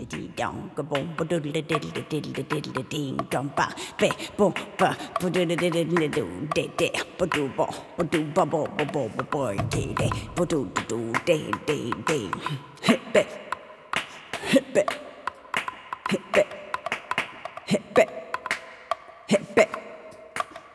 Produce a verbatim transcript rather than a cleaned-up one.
Dee dong, ga boom, ba doodle diddle diddle diddle ding dong ba, be boom ba, ba doodle diddle diddle de de, ba doo bo, ba doo ba bo bo bo bo boy de de, ba doo doo de de de, hip be, hip be.